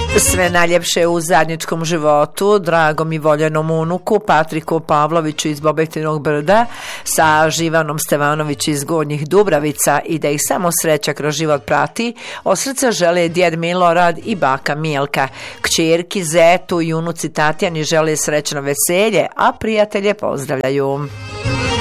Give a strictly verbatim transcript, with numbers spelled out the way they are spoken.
Sve najljepše u zajedničkom životu dragom i voljenom unuku Patriku Pavloviću iz Bobektinog brda, sa Živanom Stevanović iz Gornjih Dubravica, i da ih samo sreća kroz život prati. Od srca žele djed Milorad i baka Milka. Kćerki Zetu i unuci Tatjani žele srećno veselje, a prijatelje pozdravljaju.